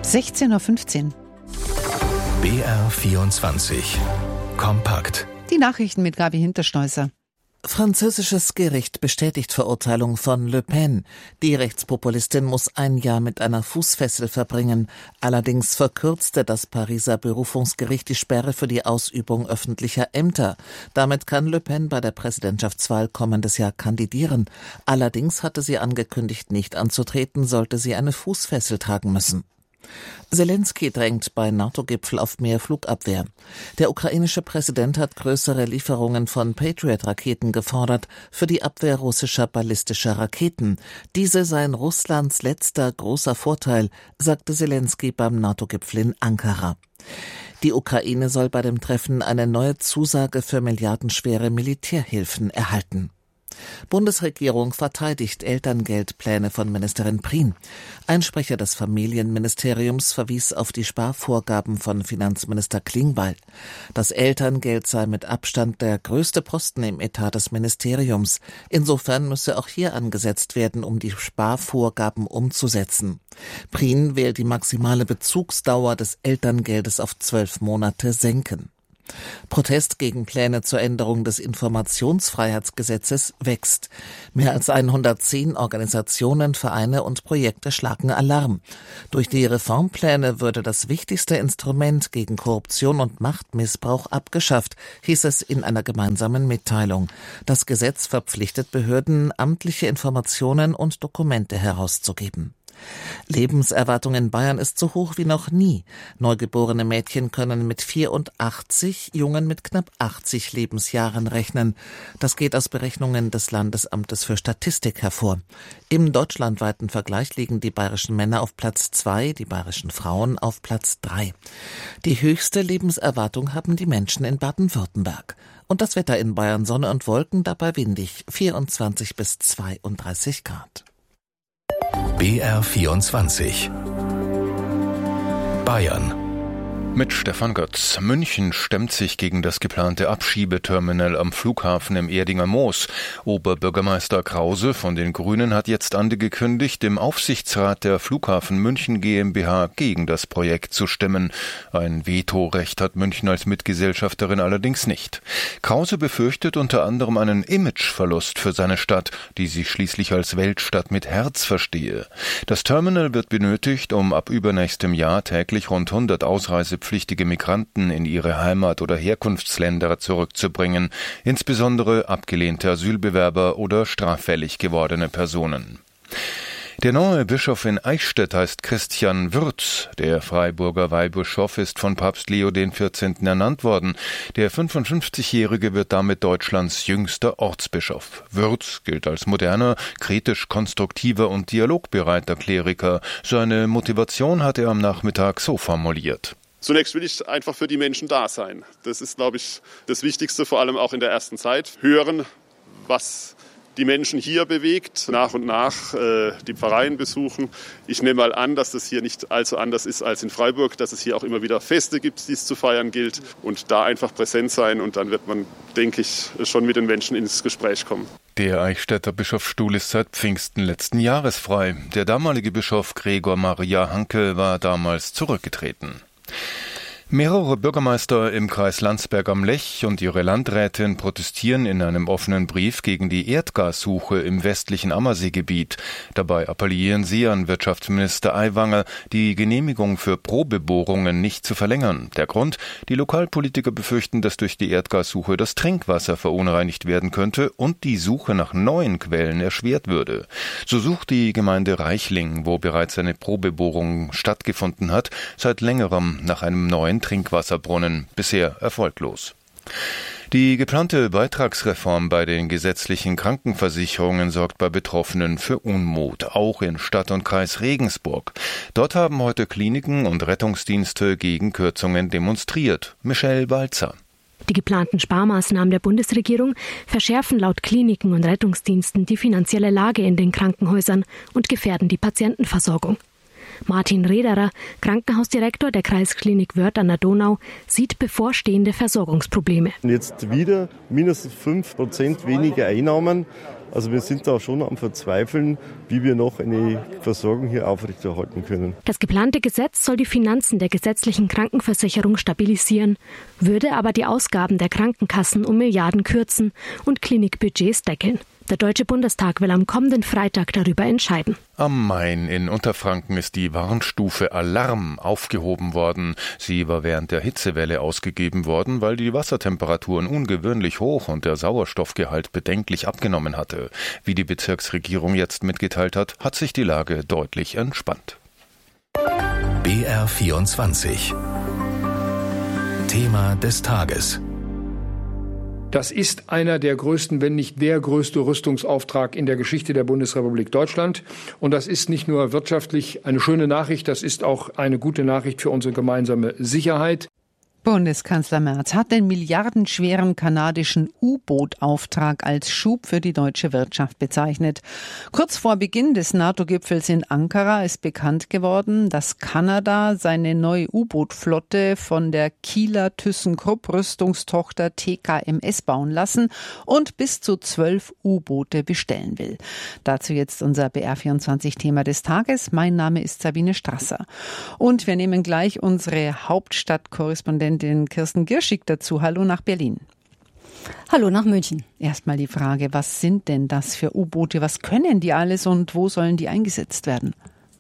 16.15 Uhr. BR24 Kompakt. Die Nachrichten mit Gabi Hinterschneusser. Französisches Gericht bestätigt Verurteilung von Le Pen. Die Rechtspopulistin muss ein Jahr mit einer Fußfessel verbringen. Allerdings verkürzte das Pariser Berufungsgericht die Sperre für die Ausübung öffentlicher Ämter. Damit kann Le Pen bei der Präsidentschaftswahl kommendes Jahr kandidieren. Allerdings hatte sie angekündigt, nicht anzutreten, sollte sie eine Fußfessel tragen müssen. Selenskyj drängt bei NATO-Gipfel auf mehr Flugabwehr. Der ukrainische Präsident hat größere Lieferungen von Patriot-Raketen gefordert für die Abwehr russischer ballistischer Raketen. Diese seien Russlands letzter großer Vorteil, sagte Selenskyj beim NATO-Gipfel in Ankara. Die Ukraine soll bei dem Treffen eine neue Zusage für milliardenschwere Militärhilfen erhalten. Bundesregierung verteidigt Elterngeldpläne von Ministerin Prien. Ein Sprecher des Familienministeriums verwies auf die Sparvorgaben von Finanzminister Klingbeil. Das Elterngeld sei mit Abstand der größte Posten im Etat des Ministeriums. Insofern müsse auch hier angesetzt werden, um die Sparvorgaben umzusetzen. Prien will die maximale Bezugsdauer des Elterngeldes auf 12 Monate senken. Protest gegen Pläne zur Änderung des Informationsfreiheitsgesetzes wächst. Mehr als 110 Organisationen, Vereine und Projekte schlagen Alarm. Durch die Reformpläne würde das wichtigste Instrument gegen Korruption und Machtmissbrauch abgeschafft, hieß es in einer gemeinsamen Mitteilung. Das Gesetz verpflichtet Behörden, amtliche Informationen und Dokumente herauszugeben. Lebenserwartung in Bayern ist so hoch wie noch nie. Neugeborene Mädchen können mit 84, Jungen mit knapp 80 Lebensjahren rechnen. Das geht aus Berechnungen des Landesamtes für Statistik hervor. Im deutschlandweiten Vergleich liegen die bayerischen Männer auf Platz 2, die bayerischen Frauen auf Platz 3. Die höchste Lebenserwartung haben die Menschen in Baden-Württemberg. Und das Wetter in Bayern: Sonne und Wolken, dabei windig, 24 bis 32 Grad. BR24 Bayern. Mit Stefan Götz. München stemmt sich gegen das geplante Abschiebeterminal am Flughafen im Erdinger Moos. Oberbürgermeister Krause von den Grünen hat jetzt angekündigt, im Aufsichtsrat der Flughafen München GmbH gegen das Projekt zu stimmen. Ein Vetorecht hat München als Mitgesellschafterin allerdings nicht. Krause befürchtet unter anderem einen Imageverlust für seine Stadt, die sich schließlich als Weltstadt mit Herz verstehe. Das Terminal wird benötigt, um ab übernächstem Jahr täglich rund 100 Ausreisepflichtige Migranten in ihre Heimat- oder Herkunftsländer zurückzubringen, insbesondere abgelehnte Asylbewerber oder straffällig gewordene Personen. Der neue Bischof in Eichstätt heißt Christian Würz. Der Freiburger Weihbischof ist von Papst Leo XIV. Ernannt worden. Der 55-Jährige wird damit Deutschlands jüngster Ortsbischof. Würz gilt als moderner, kritisch-konstruktiver und dialogbereiter Kleriker. Seine Motivation hat er am Nachmittag so formuliert: Zunächst will ich einfach für die Menschen da sein. Das ist, glaube ich, das Wichtigste, vor allem auch in der ersten Zeit. Hören, was die Menschen hier bewegt, nach und nach die Pfarreien besuchen. Ich nehme mal an, dass das hier nicht allzu anders ist als in Freiburg, dass es hier auch immer wieder Feste gibt, die es zu feiern gilt, und da einfach präsent sein, und dann wird man, denke ich, schon mit den Menschen ins Gespräch kommen. Der Eichstätter Bischofsstuhl ist seit Pfingsten letzten Jahres frei. Der damalige Bischof Gregor Maria Hanke war damals zurückgetreten. Mehrere Bürgermeister im Kreis Landsberg am Lech und ihre Landrätin protestieren in einem offenen Brief gegen die Erdgassuche im westlichen Ammerseegebiet. Dabei appellieren sie an Wirtschaftsminister Aiwanger, die Genehmigung für Probebohrungen nicht zu verlängern. Der Grund: die Lokalpolitiker befürchten, dass durch die Erdgassuche das Trinkwasser verunreinigt werden könnte und die Suche nach neuen Quellen erschwert würde. So sucht die Gemeinde Reichling, wo bereits eine Probebohrung stattgefunden hat, seit längerem nach einem neuen Trinkwasserbrunnen, bisher erfolglos. Die geplante Beitragsreform bei den gesetzlichen Krankenversicherungen sorgt bei Betroffenen für Unmut, auch in Stadt und Kreis Regensburg. Dort haben heute Kliniken und Rettungsdienste gegen Kürzungen demonstriert. Michelle Walzer. Die geplanten Sparmaßnahmen der Bundesregierung verschärfen laut Kliniken und Rettungsdiensten die finanzielle Lage in den Krankenhäusern und gefährden die Patientenversorgung. Martin Rederer, Krankenhausdirektor der Kreisklinik Wörth an der Donau, sieht bevorstehende Versorgungsprobleme. Jetzt wieder mindestens 5% weniger Einnahmen. Also wir sind da schon am Verzweifeln, wie wir noch eine Versorgung hier aufrechterhalten können. Das geplante Gesetz soll die Finanzen der gesetzlichen Krankenversicherung stabilisieren, würde aber die Ausgaben der Krankenkassen um Milliarden kürzen und Klinikbudgets deckeln. Der Deutsche Bundestag will am kommenden Freitag darüber entscheiden. Am Main in Unterfranken ist die Warnstufe Alarm aufgehoben worden. Sie war während der Hitzewelle ausgegeben worden, weil die Wassertemperaturen ungewöhnlich hoch und der Sauerstoffgehalt bedenklich abgenommen hatte. Wie die Bezirksregierung jetzt mitgeteilt hat, hat sich die Lage deutlich entspannt. BR24 Thema des Tages. Das ist einer der größten, wenn nicht der größte Rüstungsauftrag in der Geschichte der Bundesrepublik Deutschland. Und das ist nicht nur wirtschaftlich eine schöne Nachricht, das ist auch eine gute Nachricht für unsere gemeinsame Sicherheit. Bundeskanzler Merz hat den milliardenschweren kanadischen U-Boot-Auftrag als Schub für die deutsche Wirtschaft bezeichnet. Kurz vor Beginn des NATO-Gipfels in Ankara ist bekannt geworden, dass Kanada seine neue U-Boot-Flotte von der Kieler ThyssenKrupp-Rüstungstochter TKMS bauen lassen und bis zu 12 U-Boote bestellen will. Dazu jetzt unser BR24-Thema des Tages. Mein Name ist Sabine Strasser. Und wir nehmen gleich unsere Hauptstadtkorrespondentin Kirsten Gierschig dazu. Hallo nach Berlin. Hallo nach München. Erstmal die Frage, was sind denn das für U-Boote? Was können die alles und wo sollen die eingesetzt werden?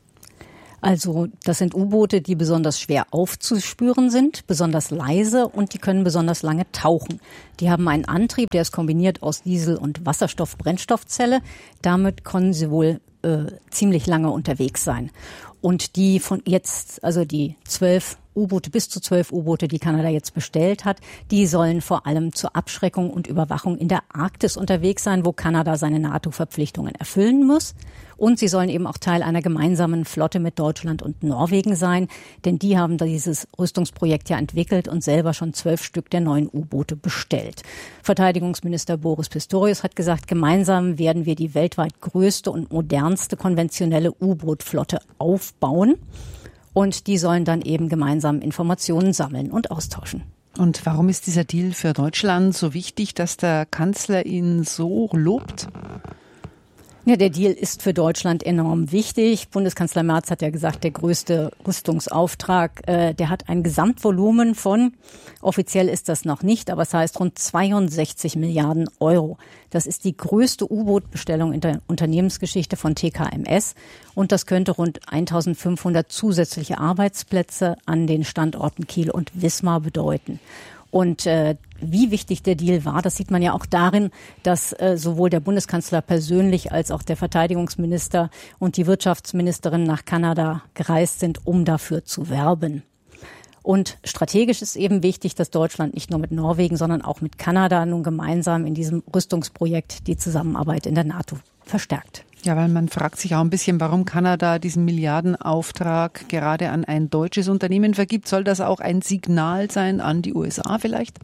Also das sind U-Boote, die besonders schwer aufzuspüren sind, besonders leise und die können besonders lange tauchen. Die haben einen Antrieb, der ist kombiniert aus Diesel- und Wasserstoff-Brennstoffzelle. Damit können sie wohl ziemlich lange unterwegs sein. Und die von jetzt, also die 12 U-Boote, bis zu 12 U-Boote, die Kanada jetzt bestellt hat, die sollen vor allem zur Abschreckung und Überwachung in der Arktis unterwegs sein, wo Kanada seine NATO-Verpflichtungen erfüllen muss. Und sie sollen eben auch Teil einer gemeinsamen Flotte mit Deutschland und Norwegen sein, denn die haben dieses Rüstungsprojekt ja entwickelt und selber schon 12 Stück der neuen U-Boote bestellt. Verteidigungsminister Boris Pistorius hat gesagt, gemeinsam werden wir die weltweit größte und modernste konventionelle U-Boot-Flotte aufbauen. Und die sollen dann eben gemeinsam Informationen sammeln und austauschen. Und warum ist dieser Deal für Deutschland so wichtig, dass der Kanzler ihn so lobt? Ja, der Deal ist für Deutschland enorm wichtig. Bundeskanzler Merz hat ja gesagt, der größte Rüstungsauftrag, der hat ein Gesamtvolumen von, offiziell ist das noch nicht, aber es heißt rund 62 Milliarden Euro. Das ist die größte U-Boot-Bestellung in der Unternehmensgeschichte von TKMS und das könnte rund 1500 zusätzliche Arbeitsplätze an den Standorten Kiel und Wismar bedeuten. Und wie wichtig der Deal war, das sieht man ja auch darin, dass sowohl der Bundeskanzler persönlich als auch der Verteidigungsminister und die Wirtschaftsministerin nach Kanada gereist sind, um dafür zu werben. Und strategisch ist eben wichtig, dass Deutschland nicht nur mit Norwegen, sondern auch mit Kanada nun gemeinsam in diesem Rüstungsprojekt die Zusammenarbeit in der NATO verstärkt. Ja, weil man fragt sich auch ein bisschen, warum Kanada diesen Milliardenauftrag gerade an ein deutsches Unternehmen vergibt. Soll das auch ein Signal sein an die USA vielleicht?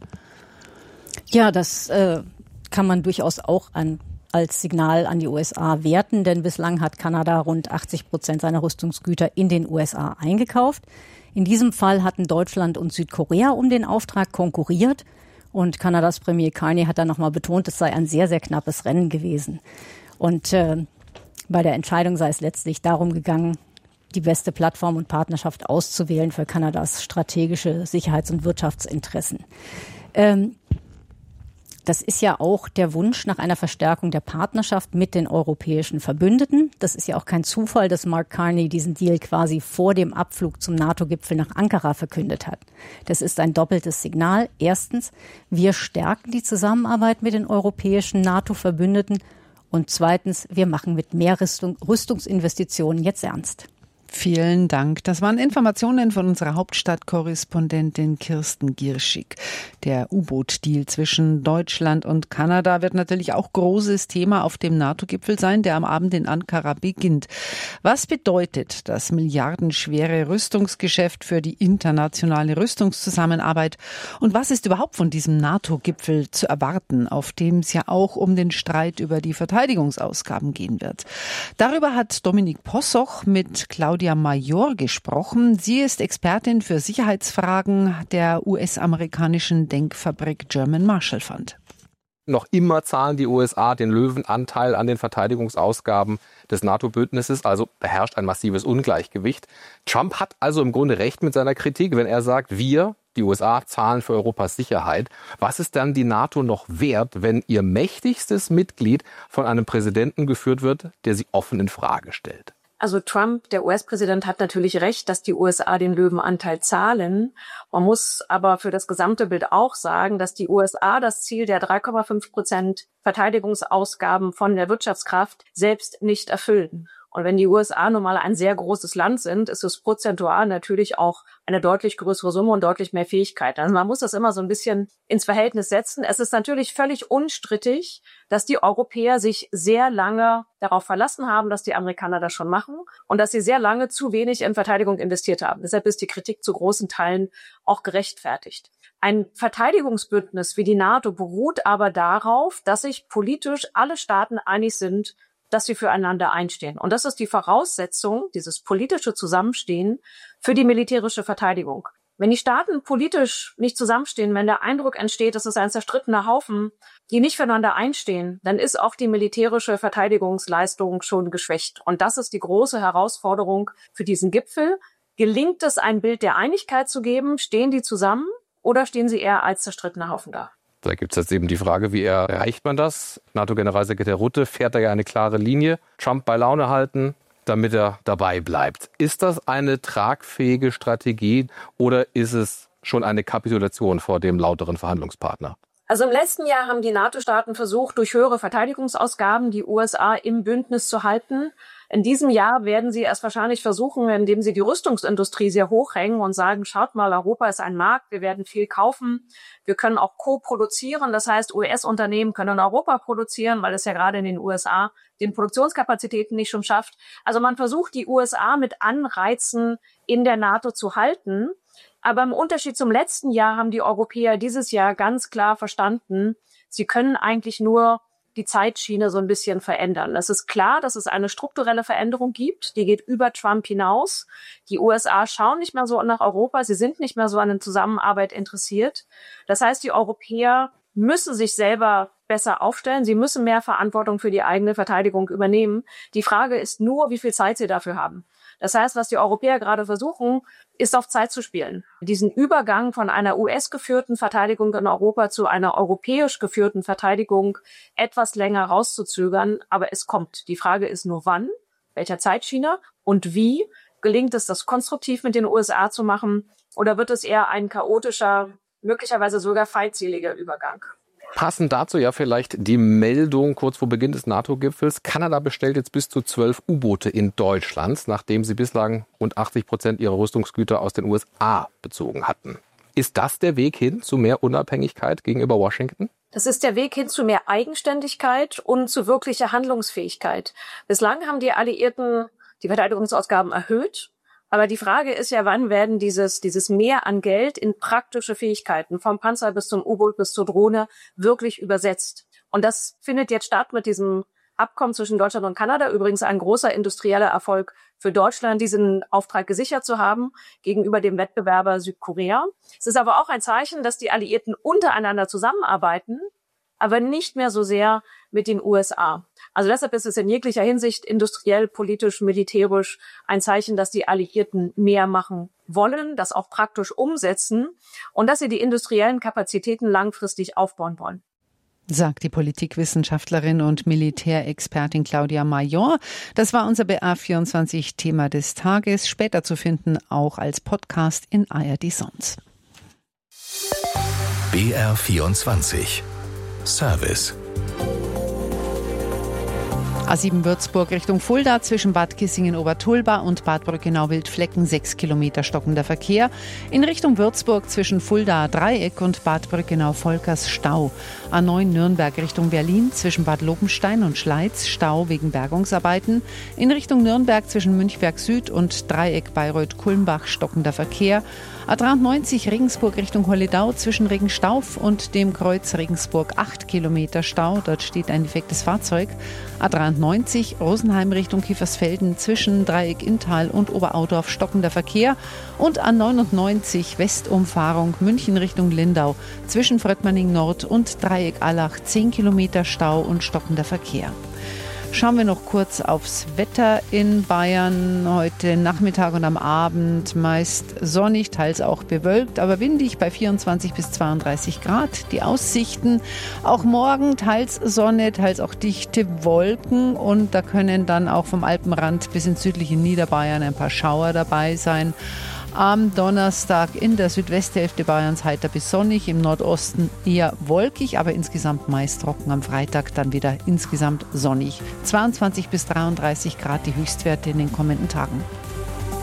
Ja, das kann man durchaus auch als Signal an die USA werten, denn bislang hat Kanada rund 80% seiner Rüstungsgüter in den USA eingekauft. In diesem Fall hatten Deutschland und Südkorea um den Auftrag konkurriert und Kanadas Premier Carney hat dann nochmal betont, es sei ein sehr, sehr knappes Rennen gewesen. Und bei der Entscheidung sei es letztlich darum gegangen, die beste Plattform und Partnerschaft auszuwählen für Kanadas strategische Sicherheits- und Wirtschaftsinteressen. Das ist ja auch der Wunsch nach einer Verstärkung der Partnerschaft mit den europäischen Verbündeten. Das ist ja auch kein Zufall, dass Mark Carney diesen Deal quasi vor dem Abflug zum NATO-Gipfel nach Ankara verkündet hat. Das ist ein doppeltes Signal. Erstens, wir stärken die Zusammenarbeit mit den europäischen NATO-Verbündeten. Und zweitens, wir machen mit mehr Rüstungsinvestitionen jetzt ernst. Vielen Dank. Das waren Informationen von unserer Hauptstadtkorrespondentin Kirsten Gierschig. Der U-Boot-Deal zwischen Deutschland und Kanada wird natürlich auch großes Thema auf dem NATO-Gipfel sein, der am Abend in Ankara beginnt. Was bedeutet das milliardenschwere Rüstungsgeschäft für die internationale Rüstungszusammenarbeit? Und was ist überhaupt von diesem NATO-Gipfel zu erwarten, auf dem es ja auch um den Streit über die Verteidigungsausgaben gehen wird? Darüber hat Dominik Possoch mit Claudia Major gesprochen. Sie ist Expertin für Sicherheitsfragen der US-amerikanischen Denkfabrik German Marshall Fund. Noch immer zahlen die USA den Löwenanteil an den Verteidigungsausgaben des NATO-Bündnisses, also beherrscht ein massives Ungleichgewicht. Trump hat also im Grunde recht mit seiner Kritik, wenn er sagt, wir, die USA, zahlen für Europas Sicherheit. Was ist dann die NATO noch wert, wenn ihr mächtigstes Mitglied von einem Präsidenten geführt wird, der sie offen in Frage stellt? Also Trump, der US-Präsident, hat natürlich recht, dass die USA den Löwenanteil zahlen. Man muss aber für das gesamte Bild auch sagen, dass die USA das Ziel der 3,5% Verteidigungsausgaben von der Wirtschaftskraft selbst nicht erfüllen. Und wenn die USA nun mal ein sehr großes Land sind, ist es prozentual natürlich auch eine deutlich größere Summe und deutlich mehr Fähigkeiten. Also man muss das immer so ein bisschen ins Verhältnis setzen. Es ist natürlich völlig unstrittig, dass die Europäer sich sehr lange darauf verlassen haben, dass die Amerikaner das schon machen und dass sie sehr lange zu wenig in Verteidigung investiert haben. Deshalb ist die Kritik zu großen Teilen auch gerechtfertigt. Ein Verteidigungsbündnis wie die NATO beruht aber darauf, dass sich politisch alle Staaten einig sind, dass sie füreinander einstehen. Und das ist die Voraussetzung, dieses politische Zusammenstehen für die militärische Verteidigung. Wenn die Staaten politisch nicht zusammenstehen, wenn der Eindruck entsteht, es ist ein zerstrittener Haufen, die nicht füreinander einstehen, dann ist auch die militärische Verteidigungsleistung schon geschwächt. Und das ist die große Herausforderung für diesen Gipfel. Gelingt es, ein Bild der Einigkeit zu geben? Stehen die zusammen oder stehen sie eher als zerstrittener Haufen da? Da gibt es jetzt eben die Frage, wie erreicht man das? NATO-Generalsekretär Rutte fährt da ja eine klare Linie. Trump bei Laune halten, damit er dabei bleibt. Ist das eine tragfähige Strategie oder ist es schon eine Kapitulation vor dem lauteren Verhandlungspartner? Also im letzten Jahr haben die NATO-Staaten versucht, durch höhere Verteidigungsausgaben die USA im Bündnis zu halten. In diesem Jahr werden sie es wahrscheinlich versuchen, indem sie die Rüstungsindustrie sehr hochhängen und sagen, schaut mal, Europa ist ein Markt, wir werden viel kaufen, wir können auch co-produzieren. Das heißt, US-Unternehmen können in Europa produzieren, weil es ja gerade in den USA den Produktionskapazitäten nicht schon schafft. Also man versucht, die USA mit Anreizen in der NATO zu halten. Aber im Unterschied zum letzten Jahr haben die Europäer dieses Jahr ganz klar verstanden, sie können eigentlich nur die Zeitschiene so ein bisschen verändern. Es ist klar, dass es eine strukturelle Veränderung gibt, die geht über Trump hinaus. Die USA schauen nicht mehr so nach Europa, sie sind nicht mehr so an der Zusammenarbeit interessiert. Das heißt, die Europäer müssen sich selber besser aufstellen, sie müssen mehr Verantwortung für die eigene Verteidigung übernehmen. Die Frage ist nur, wie viel Zeit sie dafür haben. Das heißt, was die Europäer gerade versuchen, ist auf Zeit zu spielen. Diesen Übergang von einer US-geführten Verteidigung in Europa zu einer europäisch geführten Verteidigung etwas länger rauszuzögern. Aber es kommt. Die Frage ist nur wann, welcher Zeitschiene und wie. Gelingt es, das konstruktiv mit den USA zu machen? Oder wird es eher ein chaotischer, möglicherweise sogar feindseliger Übergang? Passend dazu ja vielleicht die Meldung kurz vor Beginn des NATO-Gipfels. Kanada bestellt jetzt bis zu 12 U-Boote in Deutschland, nachdem sie bislang rund 80% ihrer Rüstungsgüter aus den USA bezogen hatten. Ist das der Weg hin zu mehr Unabhängigkeit gegenüber Washington? Das ist der Weg hin zu mehr Eigenständigkeit und zu wirklicher Handlungsfähigkeit. Bislang haben die Alliierten die Verteidigungsausgaben erhöht. Aber die Frage ist ja, wann werden dieses Mehr an Geld in praktische Fähigkeiten, vom Panzer bis zum U-Boot bis zur Drohne, wirklich übersetzt? Und das findet jetzt statt mit diesem Abkommen zwischen Deutschland und Kanada. Übrigens ein großer industrieller Erfolg für Deutschland, diesen Auftrag gesichert zu haben gegenüber dem Wettbewerber Südkorea. Es ist aber auch ein Zeichen, dass die Alliierten untereinander zusammenarbeiten, aber nicht mehr so sehr mit den USA. Also deshalb ist es in jeglicher Hinsicht industriell, politisch, militärisch ein Zeichen, dass die Alliierten mehr machen wollen, das auch praktisch umsetzen und dass sie die industriellen Kapazitäten langfristig aufbauen wollen. Sagt die Politikwissenschaftlerin und Militärexpertin Claudia Major. Das war unser BR24-Thema des Tages, später zu finden auch als Podcast in ARD Sounds. BR24 Service. A7 Würzburg Richtung Fulda zwischen Bad Kissingen-Obertulba und Bad Brückenau-Wildflecken 6 Kilometer stockender Verkehr. In Richtung Würzburg zwischen Fulda Dreieck und Bad Brückenau-Volkers Stau. A9 Nürnberg Richtung Berlin zwischen Bad Lobenstein und Schleiz Stau wegen Bergungsarbeiten. In Richtung Nürnberg zwischen Münchberg Süd und Dreieck Bayreuth-Kulmbach stockender Verkehr. A93 Regensburg Richtung Holledau zwischen Regenstauf und dem Kreuz Regensburg 8 Kilometer Stau. Dort steht ein defektes Fahrzeug. A93 A99 Rosenheim Richtung Kiefersfelden zwischen Dreieck Inntal und Oberaudorf stockender Verkehr und A99 Westumfahrung München Richtung Lindau zwischen Fröttmanning Nord und Dreieck Allach 10 Kilometer Stau und stockender Verkehr. Schauen wir noch kurz aufs Wetter in Bayern. Heute Nachmittag und am Abend meist sonnig, teils auch bewölkt, aber windig bei 24 bis 32 Grad. Die Aussichten auch morgen teils Sonne, teils auch dichte Wolken und da können dann auch vom Alpenrand bis ins südliche Niederbayern ein paar Schauer dabei sein. Am Donnerstag in der Südwesthälfte Bayerns heiter bis sonnig, im Nordosten eher wolkig, aber insgesamt meist trocken. Am Freitag dann wieder insgesamt sonnig. 22 bis 33 Grad die Höchstwerte in den kommenden Tagen.